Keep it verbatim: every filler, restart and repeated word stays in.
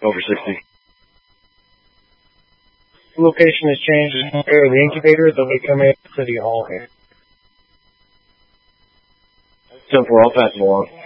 Over sixty. The location has changed. Here, the incubator, they'll be coming to City Hall here. ten four, I'll pass it along.